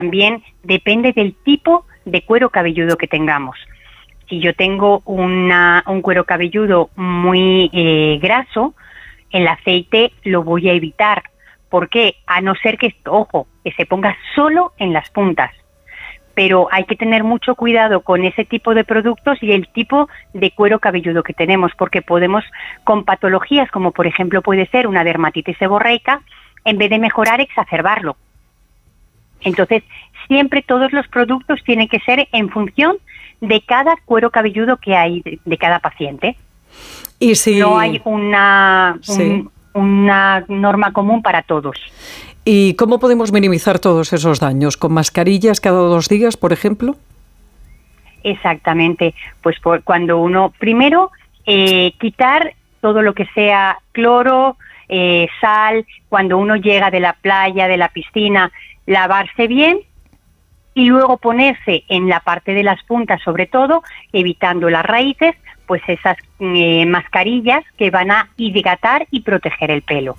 También depende del tipo de cuero cabelludo que tengamos. Si yo tengo un cuero cabelludo muy graso, el aceite lo voy a evitar. ¿Por qué? A no ser que, ojo, que se ponga solo en las puntas. Pero hay que tener mucho cuidado con ese tipo de productos y el tipo de cuero cabelludo que tenemos, porque podemos, con patologías como por ejemplo puede ser una dermatitis seborreica, en vez de mejorar, exacerbarlo. Entonces, siempre todos los productos tienen que ser en función de cada cuero cabelludo que hay de cada paciente. Y si no hay una norma común para todos. ¿Y cómo podemos minimizar todos esos daños? ¿Con mascarillas cada 2 días, por ejemplo? Exactamente. Pues cuando uno, primero, quitar todo lo que sea cloro, sal, cuando uno llega de la playa, de la piscina, lavarse bien y luego ponerse en la parte de las puntas, sobre todo, evitando las raíces, pues esas mascarillas que van a hidratar y proteger el pelo.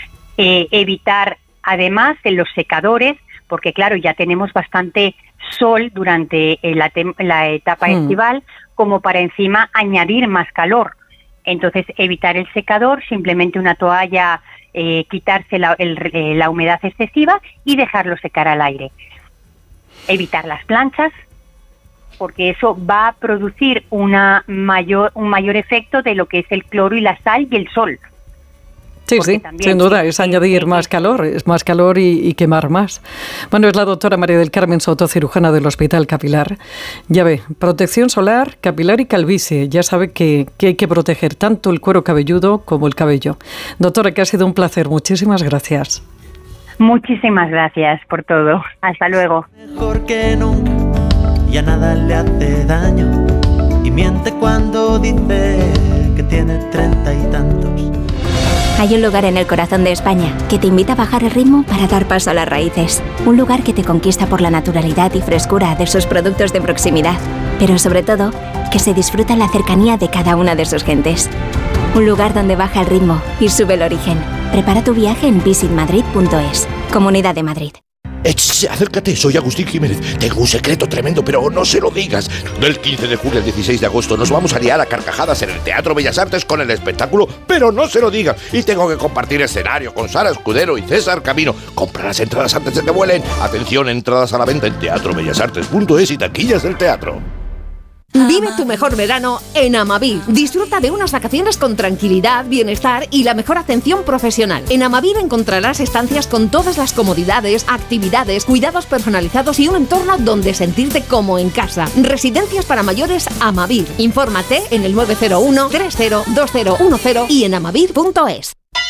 Evitar además en los secadores, porque claro, ya tenemos bastante sol durante la etapa estival, como para encima añadir más calor. Entonces, evitar el secador, simplemente una toalla, quitarse la humedad excesiva y dejarlo secar al aire. Evitar las planchas, porque eso va a producir un mayor efecto de lo que es el cloro y la sal y el sol. Sí, sí, sin duda, es añadir más calor y quemar más. Bueno, es la doctora María del Carmen Soto, cirujana del Hospital Capilar. Ya ve, protección solar, capilar y calvicie. Ya sabe que hay que proteger tanto el cuero cabelludo como el cabello. Doctora, que ha sido un placer. Muchísimas gracias. Muchísimas gracias por todo. Hasta luego. Mejor que nunca, ya nada le hace daño. Y miente cuando dice que tiene 30 y tantos. Hay un lugar en el corazón de España que te invita a bajar el ritmo para dar paso a las raíces. Un lugar que te conquista por la naturalidad y frescura de sus productos de proximidad. Pero sobre todo, que se disfruta la cercanía de cada una de sus gentes. Un lugar donde baja el ritmo y sube el origen. Prepara tu viaje en visitmadrid.es. Comunidad de Madrid. Acércate, soy Agustín Jiménez. Tengo un secreto tremendo, pero no se lo digas. Del 15 de julio al 16 de agosto nos vamos a liar a carcajadas en el Teatro Bellas Artes con el espectáculo Pero no se lo digas. Y tengo que compartir escenario con Sara Escudero y César Camino. Compra las entradas antes de que vuelen. Atención, entradas a la venta en teatrobellasartes.es y taquillas del teatro. Vive tu mejor verano en Amavir. Disfruta de unas vacaciones con tranquilidad, bienestar y la mejor atención profesional. En Amavir encontrarás estancias con todas las comodidades, actividades, cuidados personalizados y un entorno donde sentirte como en casa. Residencias para mayores Amavir. Infórmate en el 901 302010 y en amavir.es.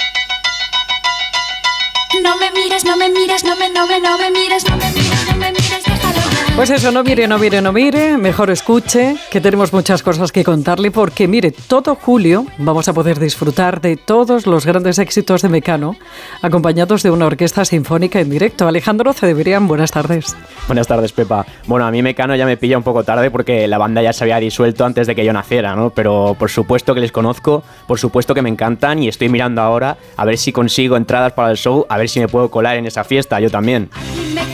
No me mires, no me mires, no me mires, no me mires, no me mires, déjalo ya. Pues eso, no mire, mejor escuche, que tenemos muchas cosas que contarle, porque mire, todo julio vamos a poder disfrutar de todos los grandes éxitos de Mecano, acompañados de una orquesta sinfónica en directo. Alejandro Cedebrián, buenas tardes. Buenas tardes, Pepa. Bueno, a mí Mecano ya me pilla un poco tarde porque la banda ya se había disuelto antes de que yo naciera, ¿no? Pero por supuesto que les conozco, por supuesto que me encantan y estoy mirando ahora a ver si consigo entradas para el show, a ver si me puedo colar en esa fiesta, yo también.